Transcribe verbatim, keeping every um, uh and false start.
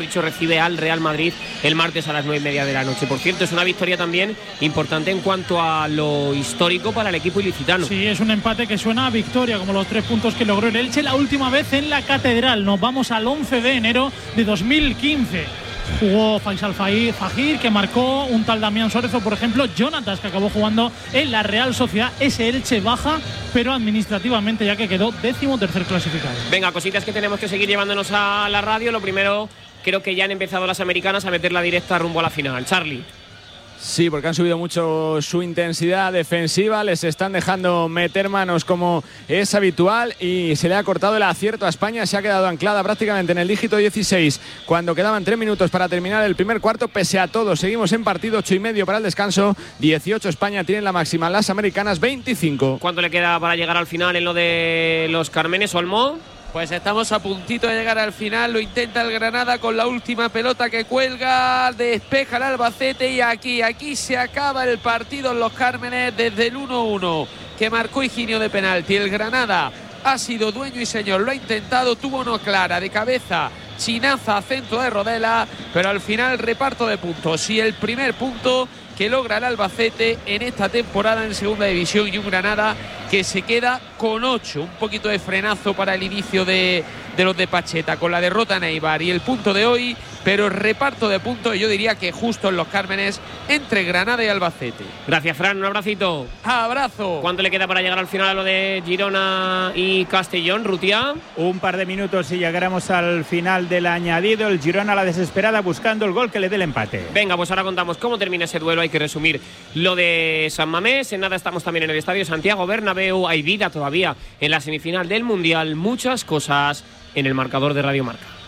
dicho, recibe al Real Madrid el martes a las nueve y media de la noche. Por cierto, es una victoria también importante en cuanto a lo histórico para el equipo ilicitano. Sí, es un empate que suena a victoria, como los tres puntos que logró el Elche la última vez en la Catedral. Nos vamos al once de enero de dos mil quince. Jugó Faisal Fajir, que marcó, un tal Damián Suárez, o por ejemplo Jonatas, que acabó jugando en la Real Sociedad. Ese Elche baja, pero administrativamente, ya que quedó décimo tercer clasificado. Venga, cositas que tenemos que seguir llevándonos a la radio. Lo primero, creo que ya han empezado las americanas a meter la directa rumbo a la final. Charlie. Sí, porque han subido mucho su intensidad defensiva, les están dejando meter manos como es habitual y se le ha cortado el acierto a España. Se ha quedado anclada prácticamente en el dígito dieciséis cuando quedaban tres minutos para terminar el primer cuarto. Pese a todo, seguimos en partido, ocho y medio para el descanso, dieciocho España, tienen la máxima, las americanas veinticinco. ¿Cuánto le queda para llegar al final en lo de los Cármenes, Olmo? Pues estamos a puntito de llegar al final. Lo intenta el Granada con la última pelota que cuelga, despeja el Albacete y aquí, aquí se acaba el partido en los Cármenes desde el uno uno que marcó Higinio de penalti. El Granada ha sido dueño y señor, lo ha intentado, tuvo uno clara de cabeza, chinaza, centro de Rodela, pero al final reparto de puntos y el primer punto que logra el Albacete en esta temporada en segunda división, y un Granada que se queda con ocho, un poquito de frenazo para el inicio de, de los de Pacheta con la derrota en Eibar y el punto de hoy, pero reparto de puntos yo diría que justo en los Cármenes entre Granada y Albacete. Gracias, Fran, un abracito. Abrazo. ¿Cuánto le queda para llegar al final a lo de Girona y Castellón, Rutia? Un par de minutos y llegáramos al final del añadido. El Girona a la desesperada buscando el gol que le dé el empate. Venga, pues ahora contamos cómo termina ese duelo. Hay que resumir lo de San Mamés. En nada estamos también en el Estadio Santiago Bernabéu. Hay vida todavía en la semifinal del Mundial. Muchas cosas en el marcador de Radio Marca.